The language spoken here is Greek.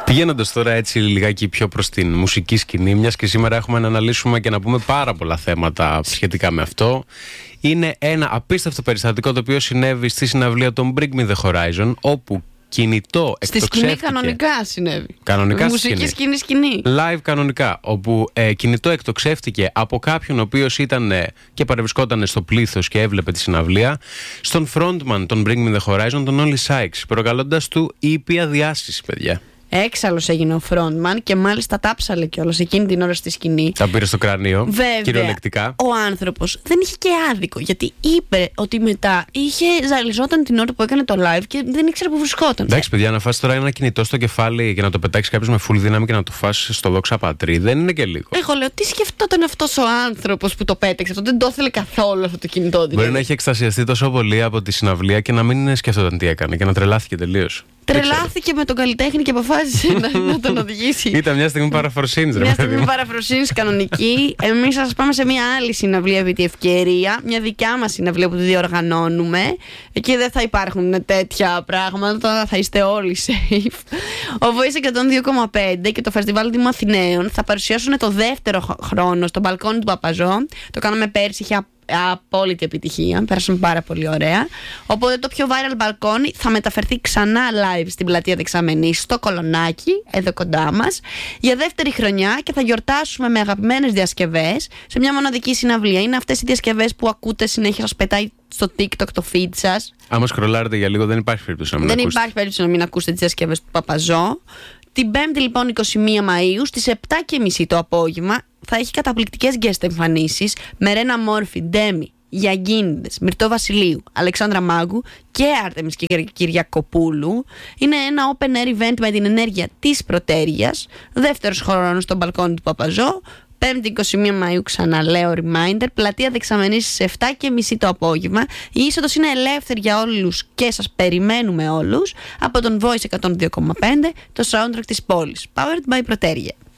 Πηγαίνοντας τώρα έτσι λιγάκι πιο προς την μουσική σκηνή, μιας και σήμερα έχουμε να αναλύσουμε και να πούμε πάρα πολλά θέματα σχετικά με αυτό. Είναι ένα απίστευτο περιστατικό το οποίο συνέβη στη συναυλία των Bring Me The Horizon, όπου κινητό εκτοξεύτηκε. Στη σκηνή κανονικά συνέβη. Κανονικά μουσική σκηνή. Live κανονικά. Όπου κινητό εκτοξεύτηκε από κάποιον ο οποίος ήταν και παρευρισκόταν στο πλήθος και έβλεπε τη συναυλία, στον frontman των Bring Me The Horizon, τον Oli Sykes, προκαλώντας του ήπια διάσηση, παιδιά. Έξαλλος έγινε ο frontman και μάλιστα τάψαλε κιόλας εκείνη την ώρα στη σκηνή. Τα πήρε στο κρανίο. Βέβαια, κυριολεκτικά. Ο άνθρωπος δεν είχε και άδικο, γιατί είπε ότι μετά ζαλιζόταν την ώρα που έκανε το live και δεν ήξερε που βρισκόταν. Εντάξει, παιδιά, να φας τώρα ένα κινητό στο κεφάλι και να το πετάξει κάποιος με full δύναμη και να το φας στο δόξα πατρί, δεν είναι και λίγο. Εγώ λέω, τι σκεφτόταν αυτός ο άνθρωπος που το πέταξε αυτό, δεν το ήθελε καθόλου αυτό το κινητό. Δηλαδή. Μπορεί να έχει εκστασιαστεί τόσο πολύ από τη συναυλία και να μην σκεφτόταν τι έκανε και να τρελάθηκε τελείως. Τρελάθηκε με τον καλλιτέχνη και αποφάσισε να τον οδηγήσει. Ήταν μια στιγμή παραφροσύνης, ρε παιδί. Μια στιγμή παραφροσύνης κανονική. Εμείς θα σας πάμε σε μια άλλη συναυλία επί τη ευκαιρία. Μια δικιά μας συναυλία που τη διοργανώνουμε. Εκεί δεν θα υπάρχουν τέτοια πράγματα. Θα είστε όλοι safe. Ο Voice 102,5 και το Φεστιβάλ Δήμου Αθηναίων θα παρουσιάσουν το δεύτερο χρόνο στο μπαλκόνι του Παπαζό. Το κάναμε πέρσι, είχε απόλυτη επιτυχία. Πέρασαμε πάρα πολύ ωραία. Οπότε το πιο viral μπαλκόνι θα μεταφερθεί ξανά live στην πλατεία Δεξαμενής, στο Κολονάκι, εδώ κοντά μας, για δεύτερη χρονιά και θα γιορτάσουμε με αγαπημένες διασκευές σε μια μοναδική συναυλία. Είναι αυτές οι διασκευές που ακούτε συνέχεια, σας πετάει στο TikTok το feed σας. Άμα σκρολάρετε για λίγο, δεν υπάρχει περίπτωση να μην ακούσετε. Δεν υπάρχει περίπτωση να μην ακούσετε τις διασκευές του Παπαζό. Την 5η λοιπόν 21 Μαΐου στις 7.30 το απόγευμα θα έχει καταπληκτικές guest εμφανίσεις με Ρένα Μόρφη, Ντέμι, Γιαγκίνηδες, Μυρτώ Βασιλείου, Αλεξάνδρα Μάγκου και Άρτεμις Κυριακοπούλου. Είναι ένα open air event με την ενέργεια της Πρωτέριας. Δεύτερος χρόνος στο μπαλκόνι του Παπαζό. 5η 21 Μαΐου, ξαναλέω reminder, πλατεία Δεξαμενής στις 7.30 το απόγευμα. Η είσοδος είναι ελεύθερη για όλους και σας περιμένουμε όλους από τον Voice 102,5, το soundtrack της πόλης. Powered by Πρωτέρια.